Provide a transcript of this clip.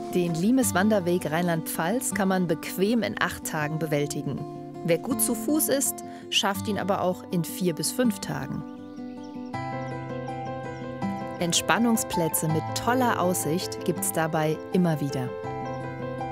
Den Limes-Wanderweg Rheinland-Pfalz kann man bequem in 8 Tagen bewältigen. Wer gut zu Fuß ist, schafft ihn aber auch in 4 bis 5 Tagen. Entspannungsplätze mit toller Aussicht gibt's dabei immer wieder.